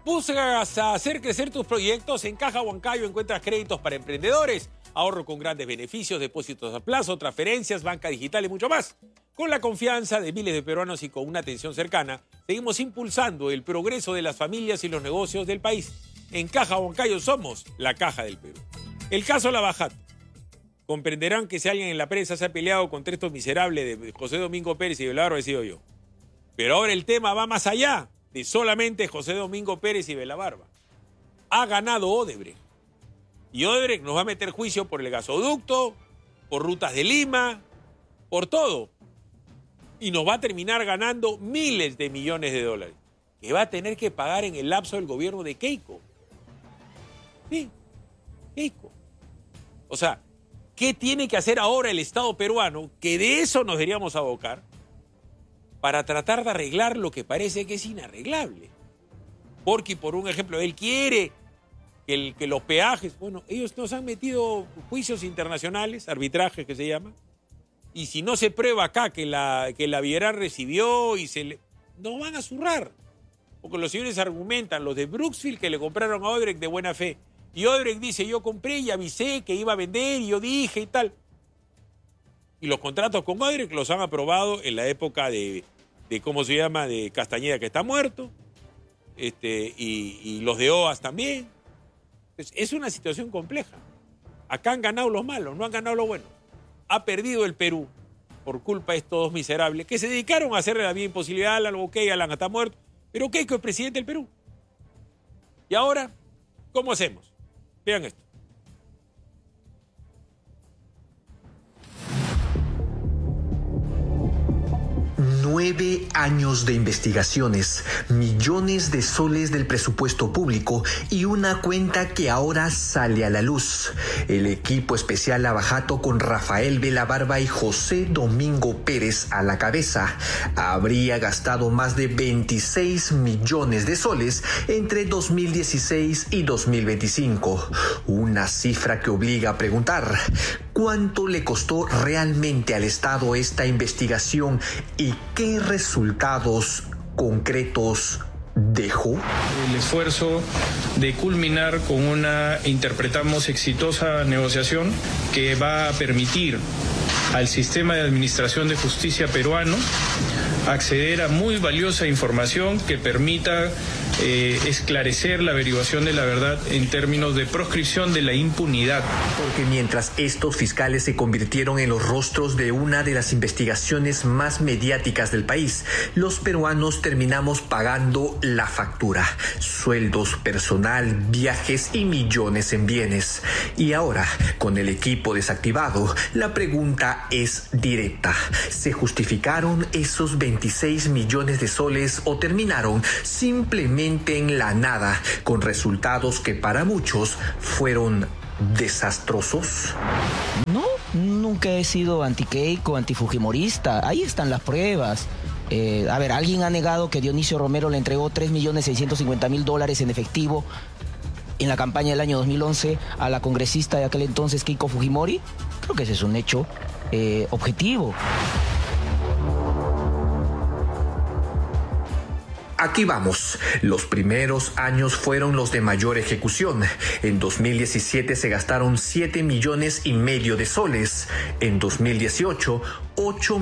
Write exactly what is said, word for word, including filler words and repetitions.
Buscas a hacer crecer tus proyectos. En Caja Huancayo encuentras créditos para emprendedores, ahorro con grandes beneficios, depósitos a plazo, transferencias, banca digital y mucho más. Con la confianza de miles de peruanos y con una atención cercana, seguimos impulsando el progreso de las familias y los negocios del país. En Caja Huancayo somos la Caja del Perú. El caso Lavajato. Comprenderán que si alguien en la prensa se ha peleado contra estos miserables de José Domingo Pérez y Belabarba, he sido yo. Pero ahora el tema va más allá de solamente José Domingo Pérez y Belabarba. Ha ganado Odebrecht. Y Odebrecht nos va a meter juicio por el gasoducto, por Rutas de Lima, por todo. Y nos va a terminar ganando miles de millones de dólares, que va a tener que pagar en el lapso del gobierno de Keiko. Sí, Keiko. O sea, ¿qué tiene que hacer ahora el Estado peruano? Que de eso nos deberíamos abocar para tratar de arreglar lo que parece que es inarreglable. Porque, por un ejemplo, él quiere que, el, que los peajes... Bueno, ellos nos han metido juicios internacionales, arbitrajes que se llama, y si no se prueba acá que la, que la Viera recibió y se le... nos van a zurrar. Porque los señores argumentan, los de Brooksfield, que le compraron a Odebrecht de buena fe. Y Odebrecht dice, yo compré y avisé que iba a vender y yo dije y tal. Y los contratos con Odebrecht los han aprobado en la época de, de ¿cómo se llama?, de Castañeda, que está muerto, este, y, y los de O A S también. Entonces, es una situación compleja. Acá han ganado los malos, no han ganado los buenos. Ha perdido el Perú por culpa de estos dos miserables que se dedicaron a hacerle la vida imposible a Alan. Ok, Alan está muerto, pero Keiko es presidente del Perú. Y ahora, ¿cómo hacemos? Vean esto. Nueve años de investigaciones, millones de soles del presupuesto público y una cuenta que ahora sale a la luz. El equipo especial Lavajato con Rafael Belabarba y José Domingo Pérez a la cabeza habría gastado más de veintiséis millones de soles entre dos mil dieciséis y dos mil veinticinco. Una cifra que obliga a preguntar: ¿cuánto le costó realmente al Estado esta investigación y qué resultados concretos dejó? El esfuerzo de culminar con una, interpretamos, exitosa negociación que va a permitir al sistema de administración de justicia peruano acceder a muy valiosa información que permita eh, esclarecer la averiguación de la verdad en términos de proscripción de la impunidad. Porque mientras estos fiscales se convirtieron en los rostros de una de las investigaciones más mediáticas del país, los peruanos terminamos pagando la factura: sueldos, personal, viajes y millones en bienes. Y ahora, con el equipo desactivado, la pregunta es directa: ¿se justificaron esos veintiséis millones de soles o terminaron simplemente en la nada, con resultados que para muchos fueron desastrosos? No, nunca he sido anti-Keiko, antifujimorista. Ahí están las pruebas. Eh, a ver, ¿alguien ha negado que Dionisio Romero le entregó tres millones seiscientos cincuenta mil dólares en efectivo en la campaña del año dos mil once a la congresista de aquel entonces, Keiko Fujimori? Creo que ese es un hecho eh, objetivo. Aquí vamos. Los primeros años fueron los de mayor ejecución. En dos mil diecisiete se gastaron siete millones y medio de soles. En dos mil dieciocho, ocho